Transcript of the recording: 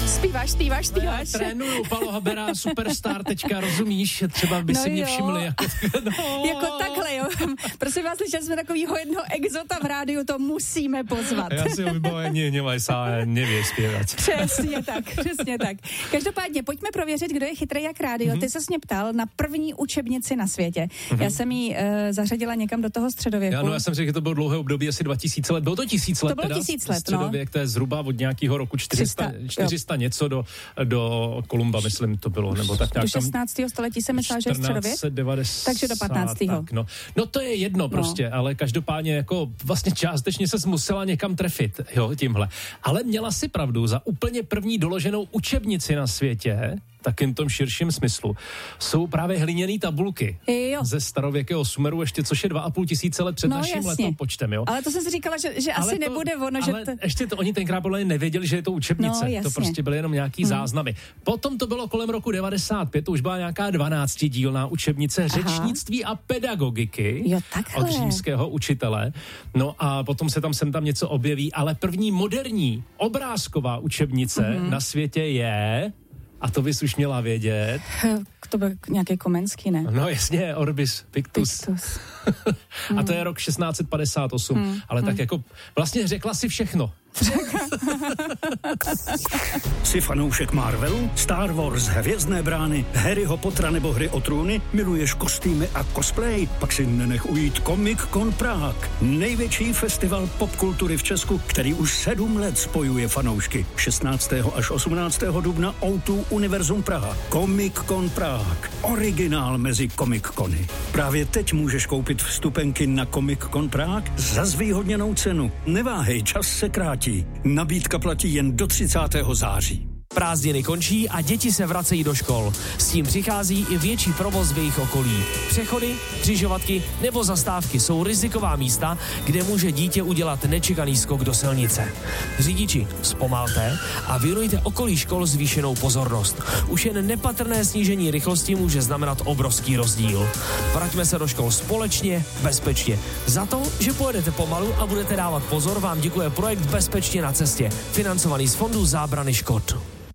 Zpíváš. Trénuju, Palo Habera, superstar, teďka rozumíš, třeba by si mě všimli. Jako takhle, jo. Prosím vás, slyšeli jsme takovýho jednoho exota v rádiu, to musíme pozvat. Já si ho vybavení nevaj sa nevie zpěvat. Přesně tak. Každopádně, pojďme prověřit, kdo je chytrý jak rádio. Ty ses mě ptal na první učebnici na světě. Já jsem ji zařadila někam do toho středověku. Já jsem řekl, že to bylo dlouhé období, asi 2000 let. Bylo to 1000 let. To bylo 1000 let, středověk, to je zhruba od nějakého roku 400 něco do Kolumba, myslím, to bylo, nebo tak nějak. Do 16. století se myslel, že je středověk? 1490. Takže do 15. Tak, no to je jedno prostě, ale každopádně jako vlastně částečně ses musela někam trefit, jo, tímhle. Ale měla si pravdu, za úplně první doloženou učebnici na světě, takým tom širším smyslu, jsou právě hliněné tabulky ze starověkého Sumeru, ještě což je 2500 let před naším letopočtem, jo. Ale to jsem si říkala, že asi nebude ono, že... Ale ještě to oni tenkrát podle mě nevěděli, že je to učebnice, to prostě byly jenom nějaký záznamy. Potom to bylo kolem roku 95, to už byla nějaká 12dílná učebnice řečnictví a pedagogiky od římského učitele. No a potom se tam sem tam něco objeví, ale první moderní obrázková učebnice na světě je... A to bys už měla vědět. To byl nějaký Komenský, ne? No jasně, Orbis Pictus. A to je rok 1658. Ale tak jako vlastně řekla si všechno. Jsi fanoušek Marvelu, Star Wars, Hvězdné brány, Harryho Pottera nebo Hry o trůny? Miluješ kostýmy a cosplay? Pak si nenech ujít Comic Con Prague. Největší festival popkultury v Česku, který už 7 let spojuje fanoušky. 16. až 18. dubna O2 Univerzum Praha. Comic Con Prague. Originál mezi Comic Cony. Právě teď můžeš koupit vstupenky na Comic Con Prague za zvýhodněnou cenu. Neváhej, čas se krátí. Nabídka platí jen do 30. září. Prázdniny končí a děti se vracejí do škol. S tím přichází i větší provoz v jejich okolí. Přechody, křižovatky nebo zastávky jsou riziková místa, kde může dítě udělat nečekaný skok do silnice. Řidiči, zpomalte a věnujte okolí škol zvýšenou pozornost. Už jen nepatrné snížení rychlosti může znamenat obrovský rozdíl. Vraťme se do škol společně, bezpečně. Za to, že pojedete pomalu a budete dávat pozor, vám děkuje projekt Bezpečně na cestě, financovaný z Fondu zábrany škod.